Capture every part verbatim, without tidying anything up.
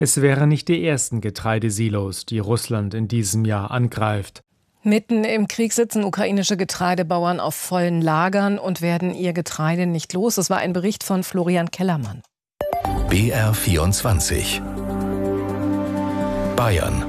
Es wären nicht die ersten Getreidesilos, die Russland in diesem Jahr angreift. Mitten im Krieg sitzen ukrainische Getreidebauern auf vollen Lagern und werden ihr Getreide nicht los. Das war ein Bericht von Florian Kellermann. B R vierundzwanzig Bayern.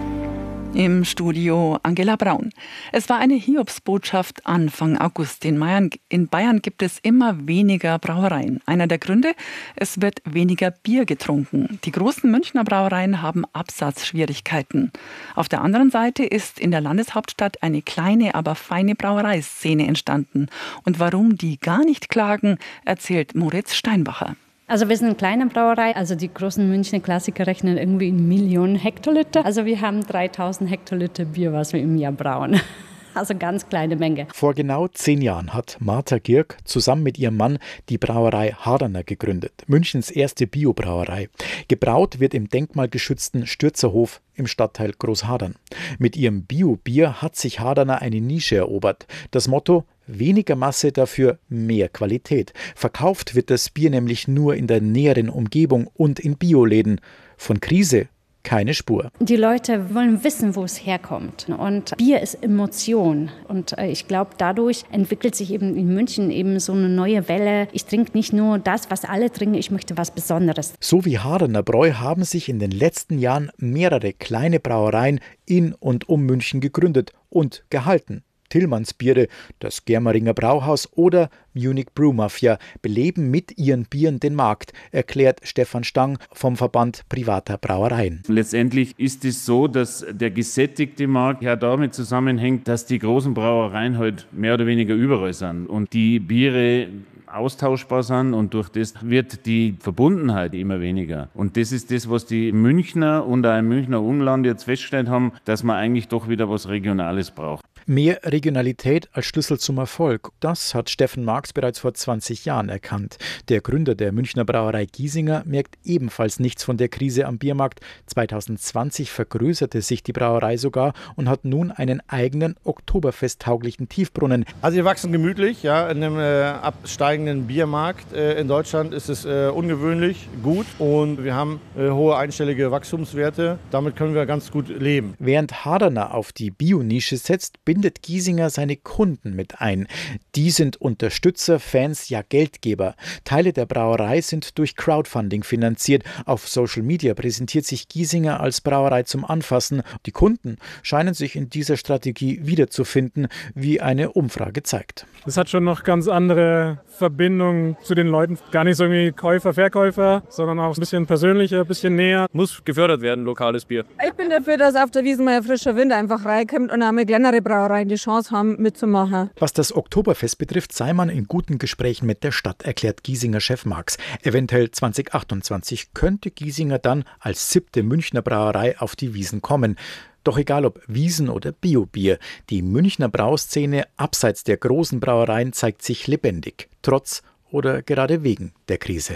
Im Studio Angela Braun. Es war eine Hiobsbotschaft Anfang August. In Bayern, in Bayern gibt es immer weniger Brauereien. Einer der Gründe, es wird weniger Bier getrunken. Die großen Münchner Brauereien haben Absatzschwierigkeiten. Auf der anderen Seite ist in der Landeshauptstadt eine kleine, aber feine Brauereiszene entstanden. Und warum die gar nicht klagen, erzählt Moritz Steinbacher. Also wir sind eine kleine Brauerei, also die großen Münchner Klassiker rechnen irgendwie in Millionen Hektoliter. Also wir haben dreitausend Hektoliter Bier, was wir im Jahr brauen. Also ganz kleine Menge. Vor genau zehn Jahren hat Martha Gierk zusammen mit ihrem Mann die Brauerei Hardaner gegründet. Münchens erste Biobrauerei. Gebraut wird im denkmalgeschützten Stürzerhof im Stadtteil Großhadern. Mit ihrem Bio-Bier hat sich Hardaner eine Nische erobert. Das Motto: weniger Masse, dafür mehr Qualität. Verkauft wird das Bier nämlich nur in der näheren Umgebung und in Bioläden. Von Krise keine Spur. Die Leute wollen wissen, wo es herkommt. Und Bier ist Emotion. Und ich glaube, dadurch entwickelt sich eben in München eben so eine neue Welle. Ich trinke nicht nur das, was alle trinken, ich möchte was Besonderes. So wie Hardaner Bräu haben sich in den letzten Jahren mehrere kleine Brauereien in und um München gegründet und gehalten. Tillmanns Biere, das Germeringer Brauhaus oder Munich Brew Mafia beleben mit ihren Bieren den Markt, erklärt Stefan Stang vom Verband privater Brauereien. Letztendlich ist es so, dass der gesättigte Markt ja damit zusammenhängt, dass die großen Brauereien halt mehr oder weniger überall sind und die Biere austauschbar sind und durch das wird die Verbundenheit immer weniger. Und das ist das, was die Münchner und auch im Münchner Umland jetzt festgestellt haben, dass man eigentlich doch wieder was Regionales braucht. Mehr Regionalität als Schlüssel zum Erfolg. Das hat Steffen Marx bereits vor zwanzig Jahren erkannt. Der Gründer der Münchner Brauerei Giesinger merkt ebenfalls nichts von der Krise am Biermarkt. zweitausendzwanzig vergrößerte sich die Brauerei sogar und hat nun einen eigenen oktoberfesttauglichen Tiefbrunnen. Also wir wachsen gemütlich, ja, in einem äh, absteigenden Biermarkt äh, in Deutschland ist es äh, ungewöhnlich gut und wir haben äh, hohe einstellige Wachstumswerte. Damit können wir ganz gut leben. Während Hardaner auf die Bio-Nische setzt, bindet Giesinger seine Kunden mit ein. Die sind Unterstützer, Fans, ja Geldgeber. Teile der Brauerei sind durch Crowdfunding finanziert. Auf Social Media präsentiert sich Giesinger als Brauerei zum Anfassen. Die Kunden scheinen sich in dieser Strategie wiederzufinden, wie eine Umfrage zeigt. Das hat schon noch ganz andere Verbindungen zu den Leuten. Gar nicht so irgendwie Käufer, Verkäufer, sondern auch ein bisschen persönlicher, ein bisschen näher. Muss gefördert werden, lokales Bier. Ich bin dafür, dass auf der Wiesn mal ein frischer Wind einfach reinkommt und auch eine kleinere Brauereien die Chance haben, mitzumachen. Was das Oktoberfest betrifft, sei man in guten Gesprächen mit der Stadt, erklärt Giesinger Chef Marx. Eventuell zwanzig achtundzwanzig könnte Giesinger dann als siebte Münchner Brauerei auf die Wiesn kommen. Doch egal ob Wiesn oder Biobier, die Münchner Brauszene abseits der großen Brauereien zeigt sich lebendig, trotz oder gerade wegen der Krise.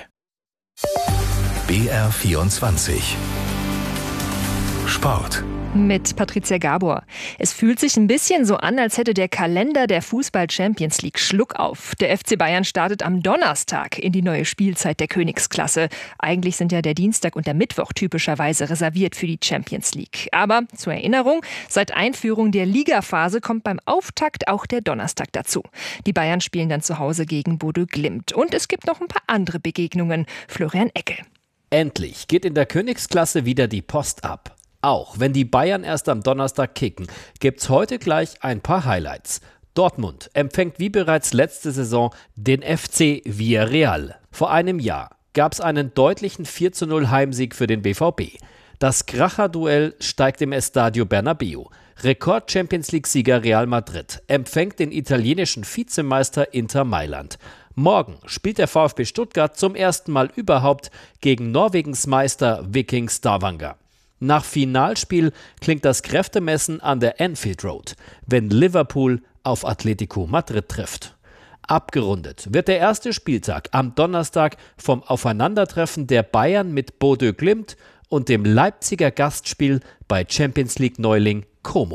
B R vierundzwanzig Sport. Mit Patricia Gabor. Es fühlt sich ein bisschen so an, als hätte der Kalender der Fußball-Champions League Schluck auf. Der F C Bayern startet am Donnerstag in die neue Spielzeit der Königsklasse. Eigentlich sind ja der Dienstag und der Mittwoch typischerweise reserviert für die Champions League. Aber zur Erinnerung, seit Einführung der Ligaphase kommt beim Auftakt auch der Donnerstag dazu. Die Bayern spielen dann zu Hause gegen Bodø Glimt. Und es gibt noch ein paar andere Begegnungen. Florian Eckel. Endlich geht in der Königsklasse wieder die Post ab. Auch wenn die Bayern erst am Donnerstag kicken, gibt's heute gleich ein paar Highlights. Dortmund empfängt wie bereits letzte Saison den F C Villarreal. Vor einem Jahr gab's einen deutlichen vier zu null Heimsieg für den B V B. Das Kracher-Duell steigt im Estadio Bernabéu. Rekord-Champions-League-Sieger Real Madrid empfängt den italienischen Vizemeister Inter Mailand. Morgen spielt der VfB Stuttgart zum ersten Mal überhaupt gegen Norwegens Meister Viking Stavanger. Nach Finalspiel klingt das Kräftemessen an der Anfield Road, wenn Liverpool auf Atletico Madrid trifft. Abgerundet wird der erste Spieltag am Donnerstag vom Aufeinandertreffen der Bayern mit Bodø Glimt und dem Leipziger Gastspiel bei Champions League Neuling Como.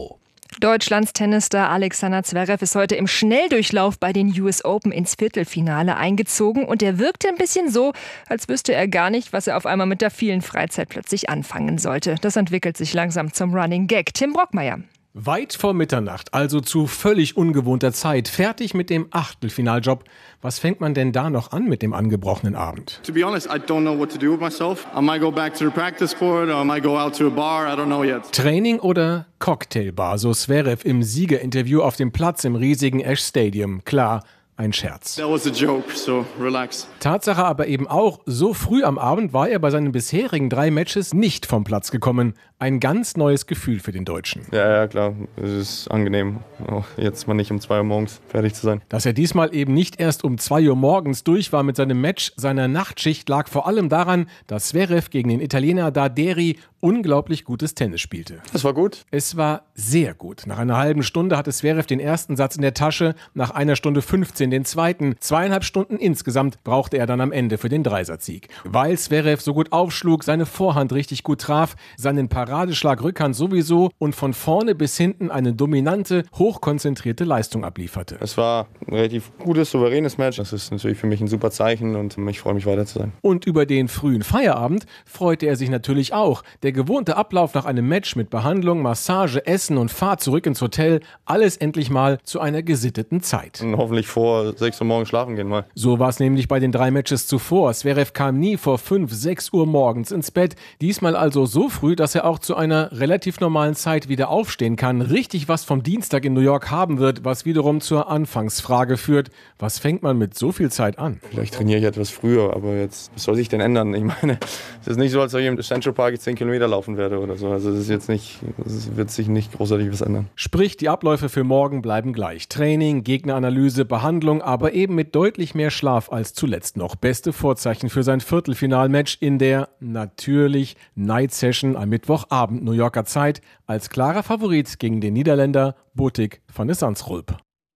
Deutschlands Tennisstar Alexander Zverev ist heute im Schnelldurchlauf bei den U S Open ins Viertelfinale eingezogen und er wirkte ein bisschen so, als wüsste er gar nicht, was er auf einmal mit der vielen Freizeit plötzlich anfangen sollte. Das entwickelt sich langsam zum Running Gag. Tim Brockmeier. Weit vor Mitternacht, also zu völlig ungewohnter Zeit, fertig mit dem Achtelfinaljob. Was fängt man denn da noch an mit dem angebrochenen Abend? To be honest, I don't know what to do with myself. I might go back to the practice court or I might go out to a bar, I don't know yet. Training oder Cocktailbar, so Zverev im Siegerinterview auf dem Platz im riesigen Ash Stadium. Klar, ein Scherz. That was a joke, so relax. Tatsache aber eben auch, so früh am Abend war er bei seinen bisherigen drei Matches nicht vom Platz gekommen. Ein ganz neues Gefühl für den Deutschen. Ja, ja, klar. Es ist angenehm, auch jetzt mal nicht um zwei Uhr morgens fertig zu sein. Dass er diesmal eben nicht erst um zwei Uhr morgens durch war mit seinem Match seiner Nachtschicht, lag vor allem daran, dass Zverev gegen den Italiener Darderi unglaublich gutes Tennis spielte. Das war gut? Es war sehr gut. Nach einer halben Stunde hatte Zverev den ersten Satz in der Tasche, nach einer Stunde fünfzehn den zweiten. Zweieinhalb Stunden insgesamt brauchte er dann am Ende für den Dreisatzsieg. Weil Zverev so gut aufschlug, seine Vorhand richtig gut traf, seinen Paradeschlag Rückhand sowieso und von vorne bis hinten eine dominante, hochkonzentrierte Leistung ablieferte. Es war ein relativ gutes, souveränes Match. Das ist natürlich für mich ein super Zeichen und ich freue mich, weiter zu sein. Und über den frühen Feierabend freute er sich natürlich auch. Der gewohnte Ablauf nach einem Match mit Behandlung, Massage, Essen und Fahrt zurück ins Hotel, alles endlich mal zu einer gesitteten Zeit. Und hoffentlich vor sechs Uhr morgens schlafen gehen mal. So war es nämlich bei den drei Matches zuvor. Zverev kam nie vor fünf, sechs Uhr morgens ins Bett. Diesmal also so früh, dass er auch zu einer relativ normalen Zeit wieder aufstehen kann. Richtig was vom Dienstag in New York haben wird, was wiederum zur Anfangsfrage führt. Was fängt man mit so viel Zeit an? Vielleicht trainiere ich etwas früher, aber jetzt, was soll sich denn ändern? Ich meine, es ist nicht so, als ob ich im Central Park zehn Kilometer laufen werde oder so. Also das ist jetzt nicht, es wird sich nicht großartig was ändern. Sprich, die Abläufe für morgen bleiben gleich. Training, Gegneranalyse, Behandlung, aber eben mit deutlich mehr Schlaf als zuletzt noch. Beste Vorzeichen für sein Viertelfinalmatch in der, natürlich, Night Session am Mittwochabend New Yorker Zeit als klarer Favorit gegen den Niederländer Botic van de Zandschulp.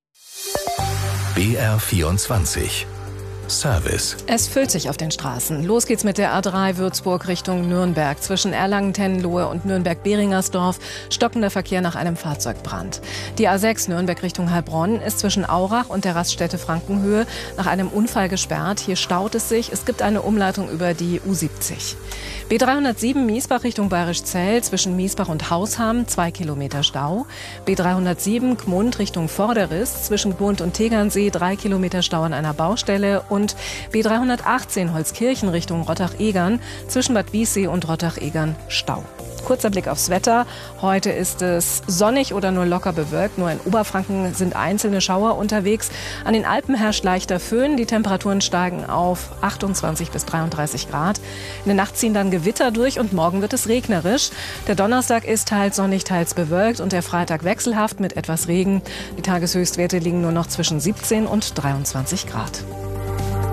B R vierundzwanzig Service. Es füllt sich auf den Straßen. Los geht's mit der A drei Würzburg Richtung Nürnberg. Zwischen Erlangen-Tenlohe und Nürnberg-Beringersdorf stockender Verkehr nach einem Fahrzeugbrand. Die A sechs Nürnberg Richtung Heilbronn ist zwischen Aurach und der Raststätte Frankenhöhe nach einem Unfall gesperrt. Hier staut es sich. Es gibt eine Umleitung über die U siebzig. B dreihundertsieben Miesbach Richtung Bayerischzell zwischen Miesbach und Hausham zwei Kilometer Stau. B dreihundertsieben Gmund Richtung Vorderriss zwischen Gmund und Tegernsee drei Kilometer Stau an einer Baustelle. Und B dreihundertachtzehn Holzkirchen Richtung Rottach-Egern zwischen Bad Wiessee und Rottach-Egern Stau. Kurzer Blick aufs Wetter. Heute ist es sonnig oder nur locker bewölkt. Nur in Oberfranken sind einzelne Schauer unterwegs. An den Alpen herrscht leichter Föhn. Die Temperaturen steigen auf achtundzwanzig bis dreiunddreißig Grad. In der Nacht ziehen dann Gewitter durch und morgen wird es regnerisch. Der Donnerstag ist teils sonnig, teils bewölkt und der Freitag wechselhaft mit etwas Regen. Die Tageshöchstwerte liegen nur noch zwischen siebzehn und dreiundzwanzig Grad.